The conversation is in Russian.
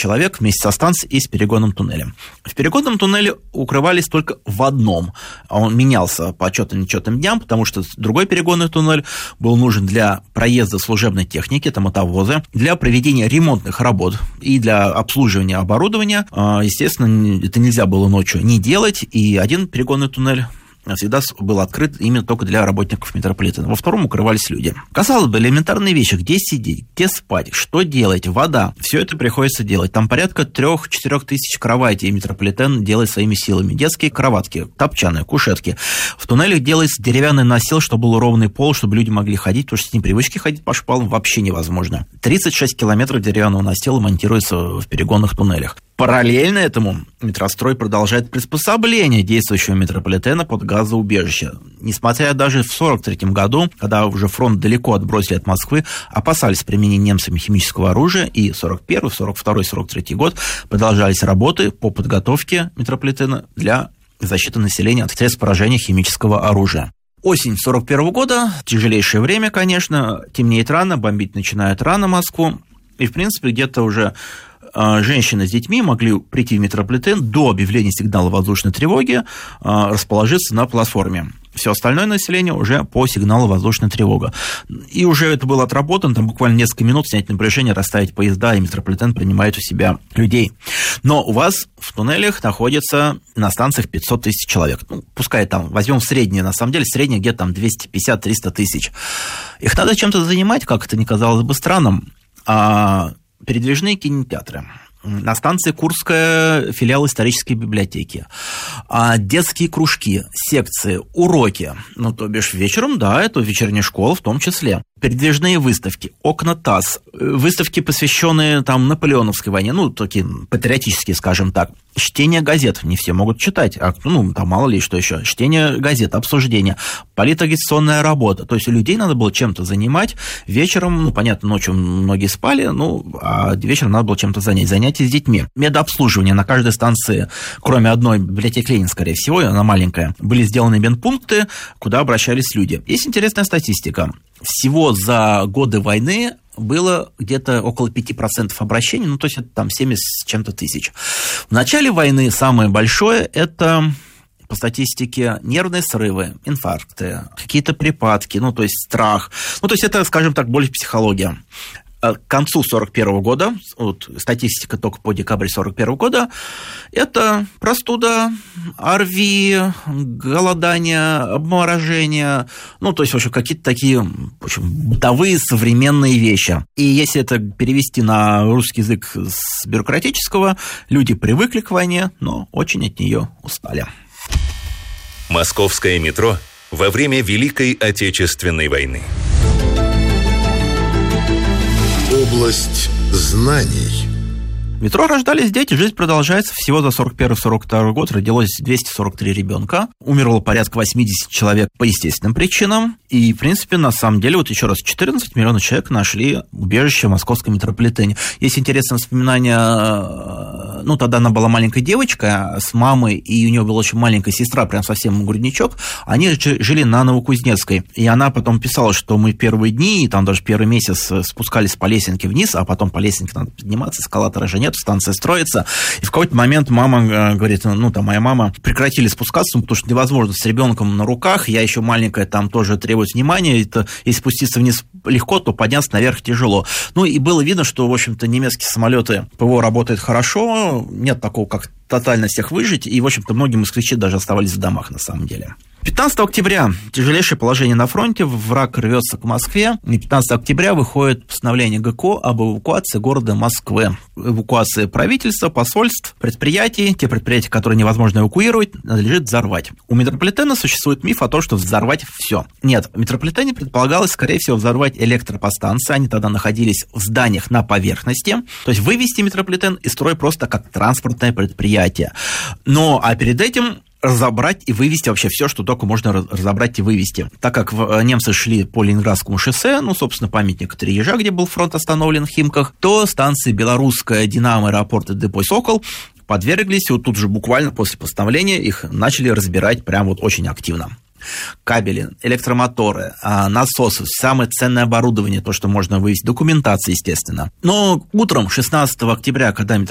человек вместе со станцией и с перегонным туннелем. В перегонном туннеле укрывались только в одном. Он менялся по нечетным дням, потому что другой перегонный туннель был нужен для проезда служебной техники, это мотовозы, для проведения ремонтных работ и для обслуживания оборудования. Естественно, это нельзя было ночью не делать, и один перегонный туннель всегда был открыт именно только для работников метрополитена. Во втором укрывались люди. Казалось бы, элементарные вещи. Где сидеть, где спать, что делать, вода. Все это приходится делать. Там порядка 3-4 тысяч кроватей метрополитен делает своими силами. Детские кроватки, топчаны, кушетки. В туннелях делается деревянный настил, чтобы был ровный пол, чтобы люди могли ходить, потому что с непривычки ходить по шпалам вообще невозможно. 36 километров деревянного настила монтируется в перегонных туннелях. Параллельно этому метрострой продолжает приспособление действующего метрополитена под газоубежище. Несмотря даже в 1943 году, когда уже фронт далеко отбросили от Москвы, опасались применения немцами химического оружия, и 1941, 1942, 1943 год продолжались работы по подготовке метрополитена для защиты населения от средств поражения химического оружия. Осень 1941 года, тяжелейшее время, конечно, темнеет рано, бомбить начинают рано Москву, и, в принципе, где-то уже женщины с детьми могли прийти в метрополитен до объявления сигнала воздушной тревоги, расположиться на платформе. Все остальное население уже по сигналу воздушной тревоги. И уже это было отработано, там буквально несколько минут снять напряжение, расставить поезда, и метрополитен принимает у себя людей. Но у вас в туннелях находится на станциях 500 тысяч человек. Ну, пускай там, возьмем среднее, на самом деле, среднее где-то там 250-300 тысяч. Их надо чем-то занимать, как это ни казалось бы странным. Передвижные кинотеатры. На станции Курская филиал исторической библиотеки. Детские кружки, секции, уроки. Ну, то бишь вечером, да, это вечерняя школа в том числе. Передвижные выставки, окна ТАСС, выставки, посвященные там Наполеоновской войне, ну, такие патриотические, скажем так. Чтение газет, не все могут читать, там мало ли что еще. Чтение газет, обсуждение, политагитационная работа. То есть людей надо было чем-то занимать вечером, понятно, ночью многие спали, а вечером надо было чем-то занять. Занятия с детьми. Медобслуживание на каждой станции, кроме одной, библиотеки Ленина, скорее всего, она маленькая, были сделаны медпункты, куда обращались люди. Есть интересная статистика. Всего за годы войны было где-то около 5% обращений, то есть это там 70 с чем-то тысяч. В начале войны самое большое – это, по статистике, нервные срывы, инфаркты, какие-то припадки, то есть страх. То есть это, скажем так, больше психология. К концу 1941 года, статистика только по декабрь 1941 года, это простуда, ОРВИ, голодание, обморожение, то есть, в общем, какие-то такие, бытовые современные вещи. И если это перевести на русский язык с бюрократического, люди привыкли к войне, но очень от нее устали. Московское метро во время Великой Отечественной войны. Область знаний. В метро рождались дети, жизнь продолжается. Всего за 1941-1942 год родилось 243 ребенка. Умерло порядка 80 человек по естественным причинам. И, в принципе, на самом деле, еще раз, 14 миллионов человек нашли убежище в московском метрополитене. Есть интересное воспоминание, тогда она была маленькая девочка с мамой, и у нее была очень маленькая сестра, прям совсем грудничок. Они жили на Новокузнецкой. И она потом писала, что мы первые дни, там даже первый месяц спускались по лесенке вниз, а потом по лесенке надо подниматься, эскалатора же нет, станция строится, и в какой-то момент мама говорит, моя мама, прекратили спускаться, потому что невозможно с ребенком на руках, я еще маленькая, там тоже требует внимания, если спуститься вниз легко, то подняться наверх тяжело. И было видно, что, в общем-то, немецкие самолеты ПВО работают хорошо, нет такого, как тотально всех выжить, и, в общем-то, многие москвичи даже оставались в домах, на самом деле. 15 октября тяжелейшее положение на фронте, враг рвется к Москве, и 15 октября выходит постановление ГКО об эвакуации города Москвы. Эвакуация правительства, посольств, предприятий, те предприятия, которые невозможно эвакуировать, надлежит взорвать. У метрополитена существует миф о том, что взорвать все. Нет, в метрополитене предполагалось, скорее всего, взорвать электропостанции, они тогда находились в зданиях на поверхности, то есть вывести метрополитен из строя просто как транспортное предприятие. А перед этим разобрать и вывести вообще все, что только можно разобрать и вывести. Так как немцы шли по Ленинградскому шоссе, собственно, памятник Триежа, где был фронт остановлен в Химках, то станции Белорусская, Динамо, аэропорт и депо «Сокол» подверглись, и тут же буквально после постановления их начали разбирать прям очень активно. Кабели, электромоторы, насосы, самое ценное оборудование, то, что можно вывести, документация, естественно. Но утром 16 октября, когда